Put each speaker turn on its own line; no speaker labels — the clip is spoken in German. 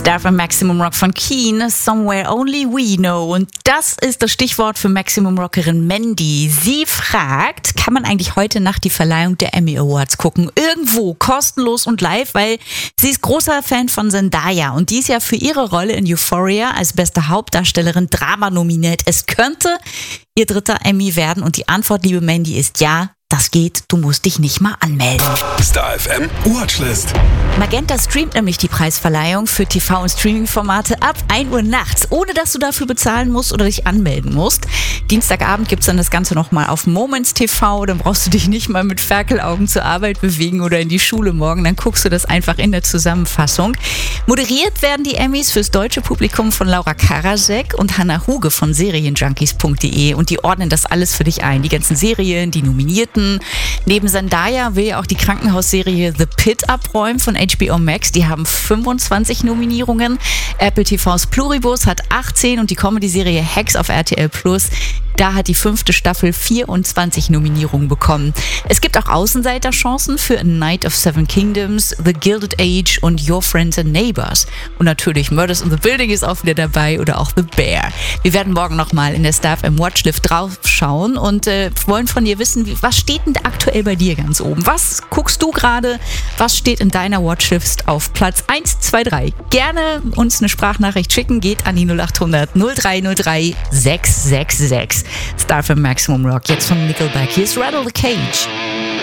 Star FM Maximum Rock von Keen, Somewhere Only We Know. Und das ist das Stichwort für Maximum Rockerin Mandy. Sie fragt, kann man eigentlich heute Nacht die Verleihung der Emmy Awards gucken? Irgendwo, kostenlos und live, weil sie ist großer Fan von Zendaya. Und die ist ja für ihre Rolle in Euphoria als beste Hauptdarstellerin Drama nominiert. Es könnte ihr 3. Emmy werden. Und die Antwort, liebe Mandy, ist ja. Das geht, du musst dich nicht mal anmelden.
Star FM Watchlist.
Magenta streamt nämlich die Preisverleihung für TV- und Streaming-Formate ab 1 Uhr nachts, ohne dass du dafür bezahlen musst oder dich anmelden musst. Dienstagabend gibt's dann das Ganze nochmal auf Moments TV, dann brauchst du dich nicht mal mit Ferkelaugen zur Arbeit bewegen oder in die Schule morgen, dann guckst du das einfach in der Zusammenfassung. Moderiert werden die Emmys fürs deutsche Publikum von Laura Karasek und Hannah Huge von Serienjunkies.de und die ordnen das alles für dich ein. Die ganzen Serien, die Nominierten. Neben Zendaya will ja auch die Krankenhausserie The Pit abräumen von HBO Max. Die haben 25 Nominierungen. Apple TVs Pluribus hat 18 und die Comedy-Serie Hacks auf RTL Plus, da hat die 5. Staffel 24 Nominierungen bekommen. Es gibt auch Außenseiterchancen für A Night of Seven Kingdoms, The Gilded Age und Your Friends and Neighbors. Und natürlich Murders in the Building ist auch wieder dabei oder auch The Bear. Wir werden morgen nochmal in der Star FM Watchlist draufschauen und wollen von dir wissen, was steht denn aktuell bei dir ganz oben? Was guckst du gerade? Was steht in deiner Watchlist auf Platz 1, 2, 3? Gerne uns eine Sprachnachricht schicken, geht an die 0800 0303 666. Star FM Maximum Rock, jetzt von Nickelback. Hier ist Rattle the Cage.